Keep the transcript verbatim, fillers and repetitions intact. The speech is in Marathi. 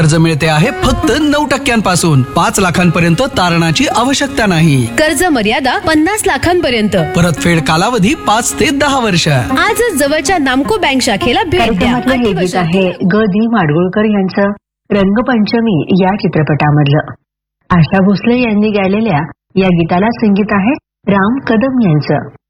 कर्ज मिळते आहे फक्त नऊ टक्क्यांपासून. पाच लाखांपर्यंत तारणाची आवश्यकता नाही. कर्ज मर्यादा पन्नास लाखांपर्यंत. परतफेड कालावधी पाच ते दहा वर्ष. आजच जवळच्या नामको बँक शाखेला भेट द्या. हे गीत आहे ग दी माडगुळकर यांचं रंगपंचमी या चित्रपटामधलं. आशा भोसले यांनी गायलेल्या या गीताला संगीत आहे राम कदम यांचं.